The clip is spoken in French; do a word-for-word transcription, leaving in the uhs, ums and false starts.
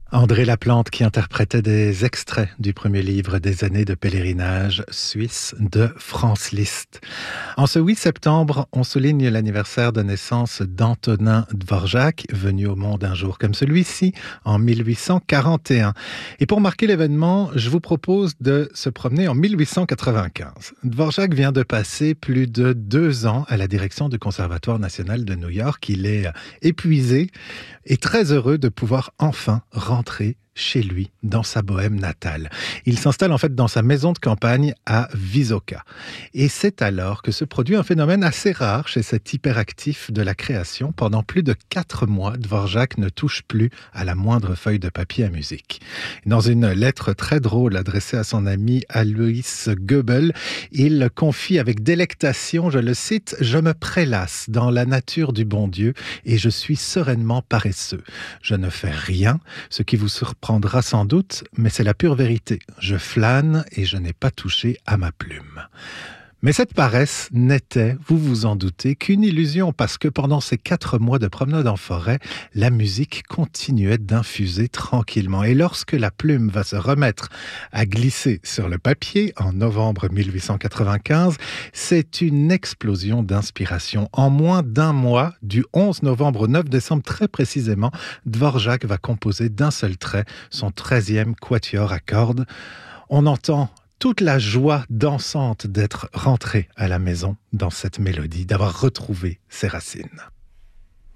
André Laplante qui interprétait des extraits du premier livre des années de pèlerinage suisse de Franz Liszt. En ce huit septembre, on souligne l'anniversaire de naissance d'Antonin Dvorak, venu au monde un jour comme celui-ci, en mille huit cent quarante et un. Et pour marquer l'événement, je vous propose de se promener en mille huit cent quatre-vingt-quinze. Dvorak vient de passer plus de deux ans à la direction du Conservatoire national de New York. Il est épuisé et très heureux de pouvoir enfin rentrer chez lui, dans sa bohème natale. Il s'installe en fait dans sa maison de campagne à Wysoka. Et c'est alors que se produit un phénomène assez rare chez cet hyperactif de la création. Pendant plus de quatre mois, Dvorak ne touche plus à la moindre feuille de papier à musique. Dans une lettre très drôle adressée à son ami Alois Goebel, il confie avec délectation, je le cite, « Je me prélasse dans la nature du bon Dieu et je suis sereinement paresseux. Je ne fais rien, ce qui vous surprend prendra sans doute, mais c'est la pure vérité. Je flâne et je n'ai pas touché à ma plume. » Mais cette paresse n'était, vous vous en doutez, qu'une illusion parce que pendant ces quatre mois de promenade en forêt, la musique continuait d'infuser tranquillement. Et lorsque la plume va se remettre à glisser sur le papier en novembre mille huit cent quatre-vingt-quinze, c'est une explosion d'inspiration. En moins d'un mois, du onze novembre au neuf décembre très précisément, Dvorak va composer d'un seul trait son treizième quatuor à cordes. On entend toute la joie dansante d'être rentré à la maison dans cette mélodie, d'avoir retrouvé ses racines.